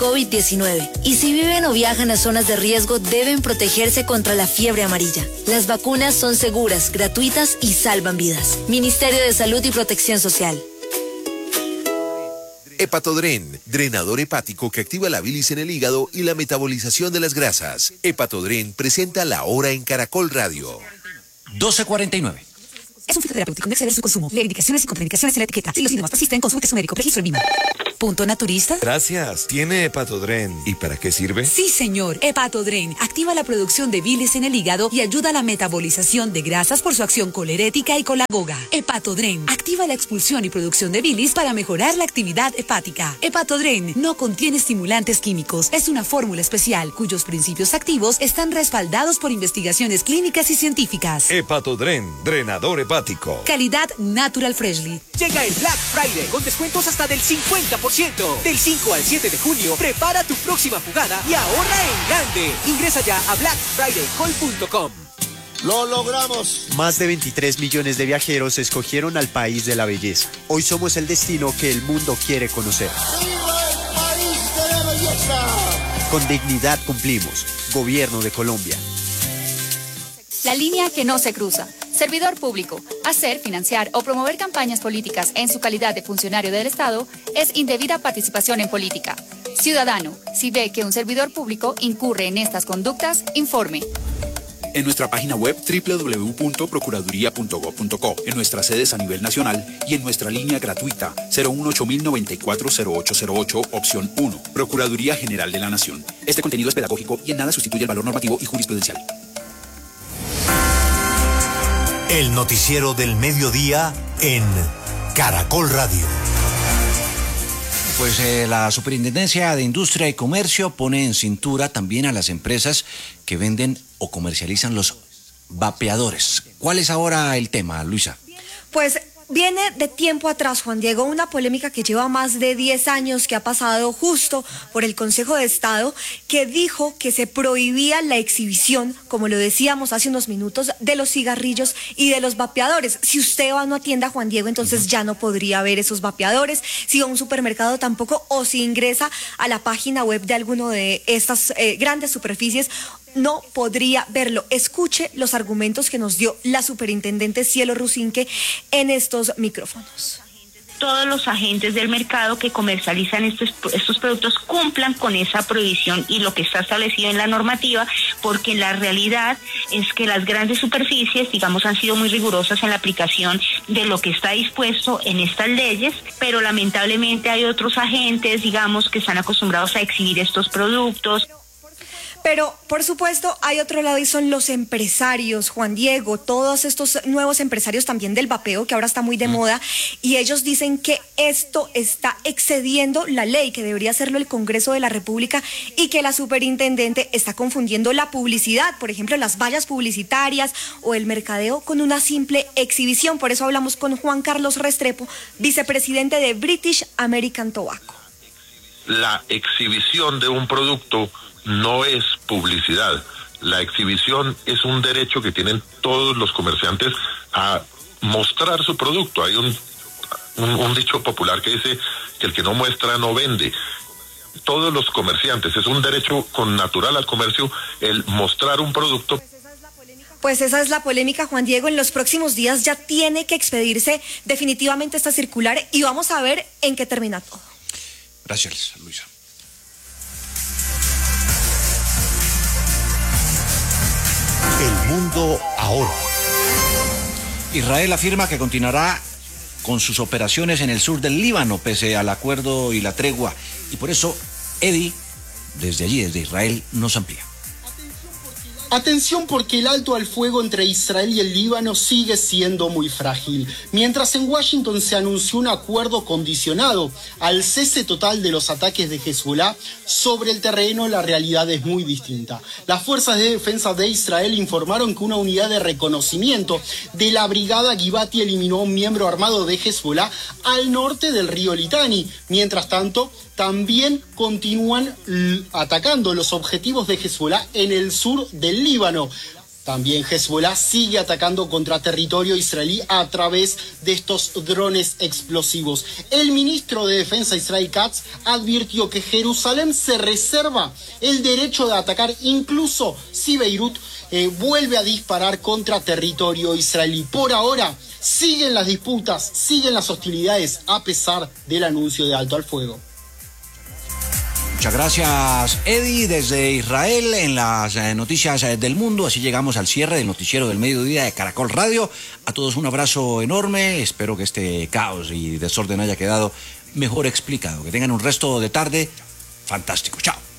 COVID-19. Y si viven o viajan a zonas de riesgo, deben protegerse contra la fiebre amarilla. Las vacunas son seguras, gratuitas y salvan vidas. Ministerio de Salud y Protección Social. Hepatodren, drenador hepático que activa la bilis en el hígado y la metabolización de las grasas. Hepatodren presenta La Hora en Caracol Radio. 12:49. Es un fitoterapéutico, no exceder su consumo. Lee indicaciones y contraindicaciones en la etiqueta. Si los síntomas persisten, consulte su médico. Registro en Lima. ¿Punto naturista? Gracias. Tiene Hepatodren. ¿Y para qué sirve? Sí, señor. Hepatodren activa la producción de bilis en el hígado y ayuda a la metabolización de grasas por su acción colerética y colagoga. Hepatodren activa la expulsión y producción de bilis para mejorar la actividad hepática. Hepatodren no contiene estimulantes químicos. Es una fórmula especial cuyos principios activos están respaldados por investigaciones clínicas y científicas. Hepatodren, drenador hepático. Calidad Natural Freshly. Llega el Black Friday con descuentos hasta del 50%. Del 5 al 7 de junio, prepara tu próxima jugada y ahorra en grande. Ingresa ya a blackfridaycall.com. ¡Lo logramos! Más de 23 millones de viajeros escogieron al país de la belleza. Hoy somos el destino que el mundo quiere conocer. ¡Viva el país de la belleza! Con dignidad cumplimos. Gobierno de Colombia. La línea que no se cruza. Servidor público. Hacer, financiar o promover campañas políticas en su calidad de funcionario del Estado es indebida participación en política. Ciudadano, si ve que un servidor público incurre en estas conductas, informe. En nuestra página web www.procuraduría.gov.co, en nuestras sedes a nivel nacional y en nuestra línea gratuita 018-094-0808, opción 1, Procuraduría General de la Nación. Este contenido es pedagógico y en nada sustituye el valor normativo y jurisprudencial. El noticiero del mediodía en Caracol Radio. Pues la Superintendencia de Industria y Comercio pone en cintura también a las empresas que venden o comercializan los vapeadores. ¿Cuál es ahora el tema, Luisa? Pues viene de tiempo atrás, Juan Diego, una polémica que lleva más de 10 años, que ha pasado justo por el Consejo de Estado, que dijo que se prohibía la exhibición, como lo decíamos hace unos minutos, de los cigarrillos y de los vapeadores. Si usted va a una tienda, Juan Diego, entonces ya no podría ver esos vapeadores. Si va a un supermercado tampoco, o si ingresa a la página web de alguno de estas grandes superficies, no podría verlo. Escuche los argumentos que nos dio la superintendente Cielo Rusinque en estos micrófonos. Todos los agentes del mercado que comercializan estos productos cumplan con esa prohibición y lo que está establecido en la normativa, porque la realidad es que las grandes superficies, digamos, han sido muy rigurosas en la aplicación de lo que está dispuesto en estas leyes, pero lamentablemente hay otros agentes, digamos, que están acostumbrados a exhibir estos productos. Pero, por supuesto, hay otro lado y son los empresarios, Juan Diego, todos estos nuevos empresarios también del vapeo, que ahora está muy de moda, y ellos dicen que esto está excediendo la ley, que debería hacerlo el Congreso de la República, y que la superintendente está confundiendo la publicidad, por ejemplo, las vallas publicitarias o el mercadeo con una simple exhibición. Por eso hablamos con Juan Carlos Restrepo, vicepresidente de British American Tobacco. La exhibición de un producto no es publicidad. La exhibición es un derecho que tienen todos los comerciantes a mostrar su producto. Hay un dicho popular que dice que el que no muestra no vende. Todos los comerciantes, es un derecho natural al comercio el mostrar un producto. Pues esa es la polémica, Juan Diego. En los próximos días ya tiene que expedirse definitivamente esta circular y vamos a ver en qué termina todo. Gracias, Luisa. El mundo ahora. Israel afirma que continuará con sus operaciones en el sur del Líbano pese al acuerdo y la tregua. Y por eso, Eddie, desde allí, desde Israel, nos amplía. Atención, porque el alto al fuego entre Israel y el Líbano sigue siendo muy frágil. Mientras en Washington se anunció un acuerdo condicionado al cese total de los ataques de Hezbollah, sobre el terreno la realidad es muy distinta. Las fuerzas de defensa de Israel informaron que una unidad de reconocimiento de la brigada Givati eliminó a un miembro armado de Hezbollah al norte del río Litani. Mientras tanto, también continúan atacando los objetivos de Hezbollah en el sur del Líbano. También Hezbollah sigue atacando contra territorio israelí a través de estos drones explosivos. El ministro de Defensa Israel Katz advirtió que Jerusalén se reserva el derecho de atacar incluso si Beirut vuelve a disparar contra territorio israelí. Por ahora siguen las disputas, siguen las hostilidades a pesar del anuncio de alto al fuego. Muchas gracias, Eddie, desde Israel en las noticias del mundo. Así llegamos al cierre del noticiero del mediodía de Caracol Radio. A todos un abrazo enorme. Espero que este caos y desorden haya quedado mejor explicado. Que tengan un resto de tarde fantástico. Chao.